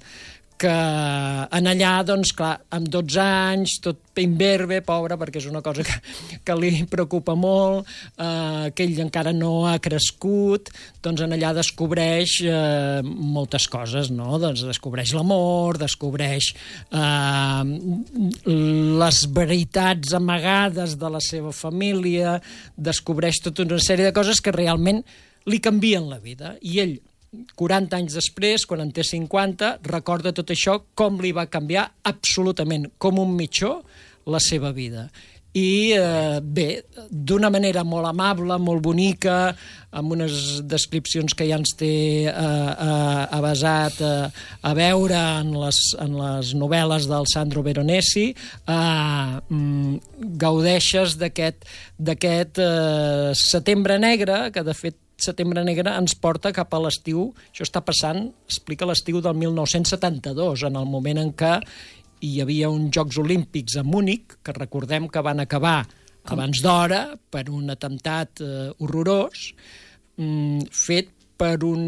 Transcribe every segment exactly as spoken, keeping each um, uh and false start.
que en allà, doncs, clar, amb dotze anys, tot imberbe, pobre, perquè és una cosa que, que li preocupa molt, eh, que ell encara no ha crescut, doncs en allà descobreix eh, moltes coses, no? Doncs descobreix l'amor, descobreix eh, les veritats amagades de la seva família, descobreix tota una sèrie de coses que realment li canvien la vida. I ell, quaranta anys després, quan en té cinquanta, recorda tot això, com li va canviar absolutament, com un mitjó, la seva vida. I, eh, bé, d'una manera molt amable, molt bonica, amb unes descripcions que ja ens té eh, eh, avasat eh, a veure en les, en les novel·les del Sandro Veronesi, eh, mm, gaudeixes d'aquest d'aquest eh, setembre negre, que de fet Setembre Negre ens porta cap a l'estiu, això està passant, explica l'estiu del mil nou-cents setanta-dos, en el moment en què hi havia uns Jocs Olímpics a Múnich, que recordem que van acabar Com? abans d'hora per un atemptat eh, horrorós, mm, fet per un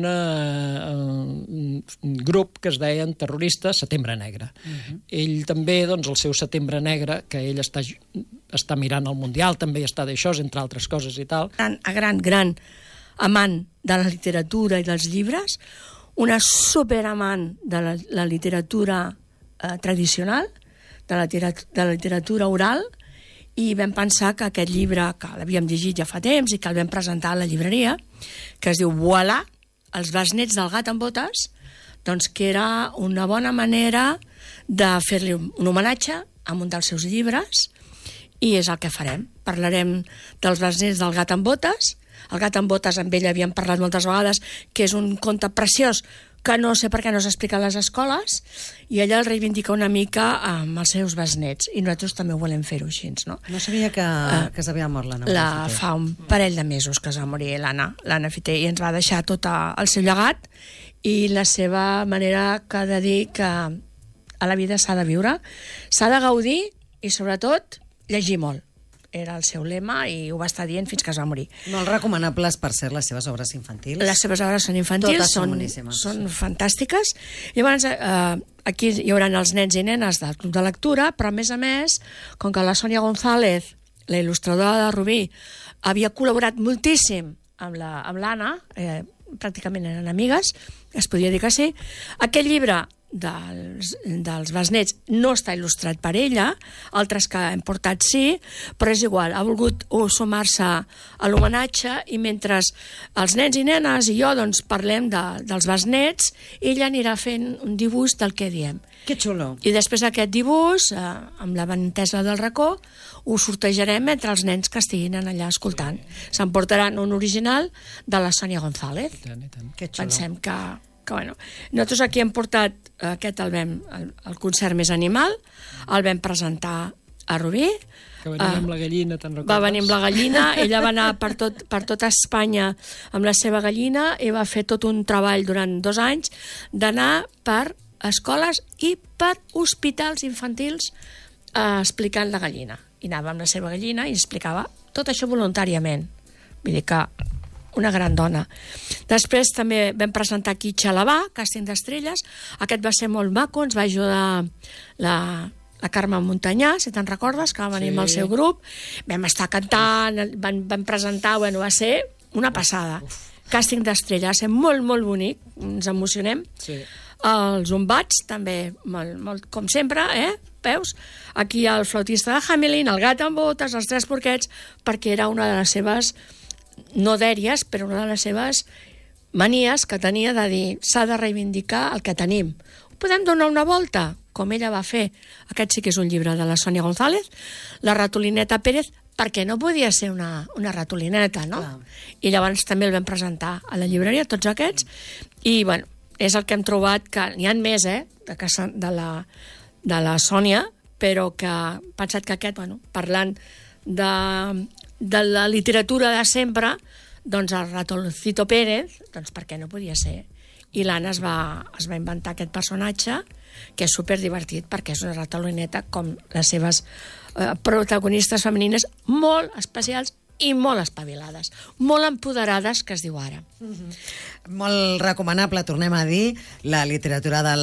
uh, grup que es deien terroristes Setembre Negre. Uh-huh. Ell també, doncs, el seu Setembre Negre, que ell està, està mirant el Mundial, també està d'això, entre altres coses i tal. Gran, gran, gran amant de la literatura i dels llibres, una superamant de la, la literatura eh, tradicional, de la, de la literatura oral, i vam pensar que aquest llibre, que l'havíem llegit ja fa temps i que el vam presentar a la llibreria, que es diu Voilà, els besnets del gat amb botes, doncs que era una bona manera de fer-li un homenatge a un dels seus llibres, i és el que farem. Parlarem dels besnets del gat amb botes. El gat amb botes, amb ell havíem parlat moltes vegades, que és un conte preciós que no sé per què no s'explica a les escoles, i ella el reivindica una mica amb els seus besnets, i nosaltres també ho volem fer-ho així, no? No sabia que, uh, que s'havia mort l'Anna. La, fa un parell de mesos que es va morir l'Anna, l'Anna Fiter, i ens va deixar tot el seu llegat i la seva manera que de dir que a la vida s'ha de viure, s'ha de gaudir i, sobretot, llegir molt. Era el seu lema i ho va estar dient fins que es va morir. Molt recomanables, per ser, les seves obres infantils. Les seves obres són infantils, Totes són són, boníssimes. són fantàstiques. Llavors, eh, aquí hi haurà els nens i nenes del Club de Lectura, però a més a més, com que la Sònia González, la il·lustradora de Rubí, havia col·laborat moltíssim amb la, amb l'Anna, eh, pràcticament eren amigues, es podria dir que sí, aquest llibre dels, dels besnets no està il·lustrat per ella, altres que hem portat sí, però és igual, ha volgut sumar-se a l'homenatge, i mentre els nens i nenes i jo doncs, parlem de, dels besnets, ella anirà fent un dibuix del que diem. Que xulo. I després d'aquest dibuix, eh, amb la Ventesa del Racó, ho sortejarem entre els nens que estiguin allà escoltant. S'emportaran un original de la Sònia González. I tant, i tant. Que xulo. Pensem que, que bueno, nosaltres aquí hem portat aquest el, vam, el, el concert més animal, el vam presentar a Rubí. Que venia amb la gallina, te'n recordes? Va venir amb la gallina, ella va anar per tot, per tot Espanya amb la seva gallina i va fer tot un treball durant dos anys d'anar per escoles i per hospitals infantils eh, explicant la gallina. I anava amb la seva gallina i explicava tot això voluntàriament. Vull dir que una gran dona. Després també vam presentar aquí Xalabà, Càsting d'Estrelles. Aquest va ser molt maco, ens va ajudar la, la Carme Montanyà, si te'n recordes, que va venir sí. amb el seu grup. Vam estar cantant, van, van presentar, bueno, va ser una passada. Uf. Càsting d'Estrelles, va ser molt, molt bonic, ens emocionem. Sí. Els Zumbats, també, molt, molt, com sempre, eh? Veus? Aquí el flautista de Hamelin, el gat amb botes, els tres porquets, perquè era una de les seves, no dèries, però una de les seves manies que tenia de dir s'ha de reivindicar el que tenim. Podem donar una volta, com ella va fer. Aquest sí que és un llibre de la Sònia González, La ratolineta Pérez, perquè no podia ser una, una ratolineta, no? Clar. I llavors també el vam presentar a la llibreria, tots aquests, i bueno, és el que hem trobat, que n'hi ha més, eh, de, casa, de, la, de la Sònia, però que he pensat que aquest, bueno, parlant de, de la literatura de sempre, doncs el ratoncito Pérez, doncs per què no podia ser? I l'Anna es va, es va inventar aquest personatge, que és superdivertit, perquè és una ratolineta com les seves eh, protagonistes femenines, molt especials i molt espavilades, molt empoderades, que es diu ara. Mm-hmm. Molt recomanable, tornem a dir, la literatura del